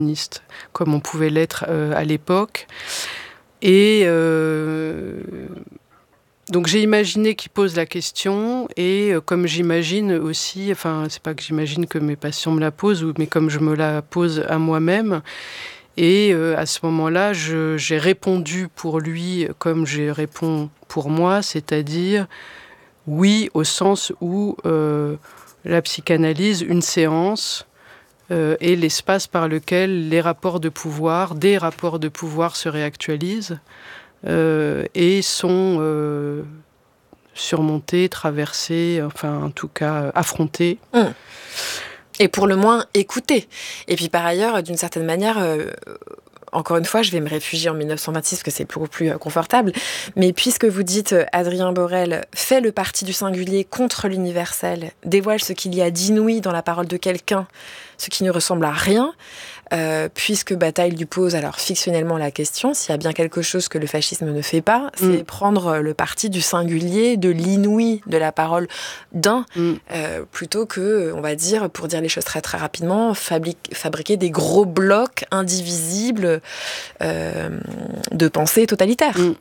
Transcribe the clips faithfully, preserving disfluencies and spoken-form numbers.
comme on pouvait l'être euh, à l'époque. Et euh, donc j'ai imaginé qu'il pose la question, et euh, comme j'imagine aussi, enfin c'est pas que j'imagine que mes patients me la posent, mais comme je me la pose à moi-même. Et euh, à ce moment-là, je, j'ai répondu pour lui comme je réponds pour moi, c'est-à-dire oui, au sens où euh, la psychanalyse, une séance, euh, est l'espace par lequel les rapports de pouvoir, des rapports de pouvoir se réactualisent euh, et sont euh, surmontés, traversés, enfin en tout cas affrontés. Mmh. Et pour le moins écoutés. Et puis par ailleurs, d'une certaine manière... Euh... Encore une fois, je vais me réfugier en dix-neuf cent vingt-six parce que c'est beaucoup plus confortable. Mais puisque vous dites, Adrien Borel fait le parti du singulier contre l'universel, dévoile ce qu'il y a d'inouï dans la parole de quelqu'un, ce qui ne ressemble à rien, euh, puisque Bataille lui pose alors fictionnellement la question, s'il y a bien quelque chose que le fascisme ne fait pas, c'est mm. prendre le parti du singulier, de l'inouï, de la parole d'un, mm. euh, plutôt que, on va dire, pour dire les choses très très rapidement, fabrique, fabriquer des gros blocs indivisibles euh, de pensée totalitaire. Mm.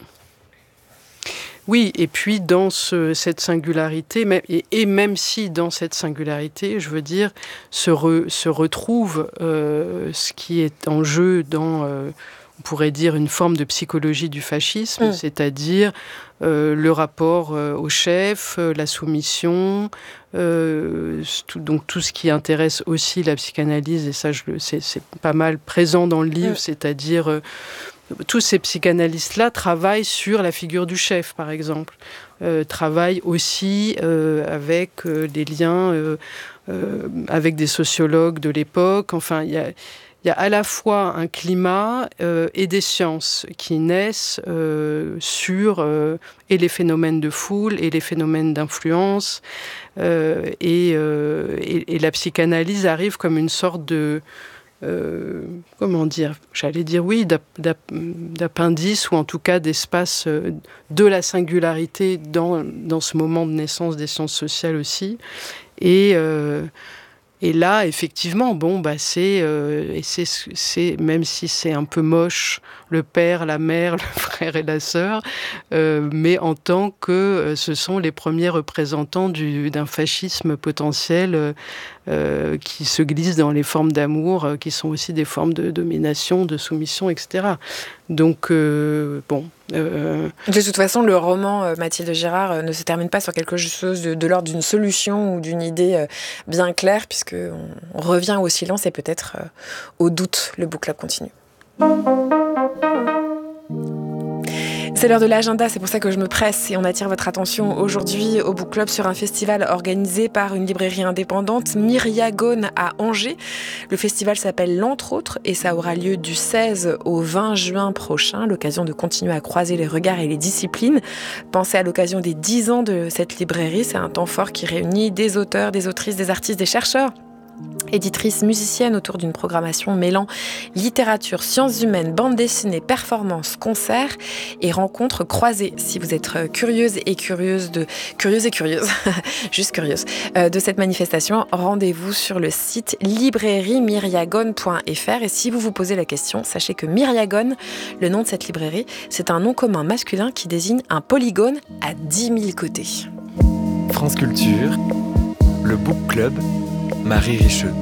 Oui, et puis dans ce, cette singularité, même, et, et même si dans cette singularité, je veux dire, se, re, se retrouve euh, ce qui est en jeu dans, euh, on pourrait dire, une forme de psychologie du fascisme, mmh. c'est-à-dire euh, le rapport euh, au chef, euh, la soumission, euh, tout, donc tout ce qui intéresse aussi la psychanalyse, et ça, je, c'est, c'est pas mal présent dans le livre, mmh. c'est-à-dire... Euh, tous ces psychanalystes-là travaillent sur la figure du chef, par exemple. Euh, travaillent aussi euh, avec euh, des liens euh, euh, avec des sociologues de l'époque. Enfin, il y a, il y a à la fois un climat euh, et des sciences qui naissent euh, sur euh, et les phénomènes de foule et les phénomènes d'influence. Euh, et, euh, et, et la psychanalyse arrive comme une sorte de... Euh, comment dire, j'allais dire oui, d'ap, d'ap, d'appendice ou en tout cas d'espace de la singularité dans, dans ce moment de naissance des sciences sociales aussi. Et, euh, et là, effectivement, bon, bah, c'est, euh, et c'est, c'est, même si c'est un peu moche, le père, la mère, le frère et la sœur, euh, mais en tant que euh, ce sont les premiers représentants du, d'un fascisme potentiel euh, euh, qui se glisse dans les formes d'amour, euh, qui sont aussi des formes de domination, de soumission, et cetera. Donc, euh, bon... Euh... De toute façon, le roman euh, Mathilde Girard euh, ne se termine pas sur quelque chose de, de l'ordre d'une solution ou d'une idée euh, bien claire, puisqu'on on revient au silence et peut-être euh, au doute. Le book club continue. C'est l'heure de l'agenda, c'est pour ça que je me presse et on attire votre attention aujourd'hui au Book Club sur un festival organisé par une librairie indépendante, Myriagone à Angers. Le festival s'appelle L'Entre Autres et ça aura lieu du seize au vingt juin prochain, l'occasion de continuer à croiser les regards et les disciplines. Pensez à l'occasion des dix ans de cette librairie, c'est un temps fort qui réunit des auteurs, des autrices, des artistes, des chercheurs, éditrice musicienne autour d'une programmation mêlant littérature, sciences humaines, bande dessinée, performances, concerts et rencontres croisées. Si vous êtes curieuse et curieuse de curieuse et curieuse, juste curieuse euh, de cette manifestation, rendez-vous sur le site librairie myriagone point f r. Et si vous vous posez la question, sachez que Myriagone, le nom de cette librairie, c'est un nom commun masculin qui désigne un polygone à dix mille côtés. France Culture, le Book Club, Marie Richeux.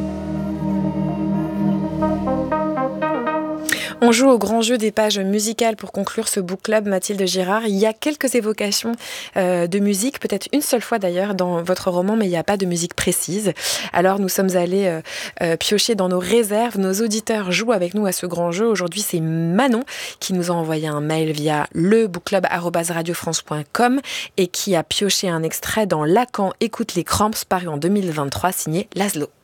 On joue au grand jeu des pages musicales pour conclure ce book club, Mathilde Girard. Il y a quelques évocations euh, de musique, peut-être une seule fois d'ailleurs dans votre roman, mais il n'y a pas de musique précise. Alors nous sommes allés euh, euh, piocher dans nos réserves. Nos auditeurs jouent avec nous à ce grand jeu. Aujourd'hui, c'est Manon qui nous a envoyé un mail via le book club arobase radio france point com et qui a pioché un extrait dans Lacan écoute les Cramps, paru en deux mille vingt-trois, signé Laszlo.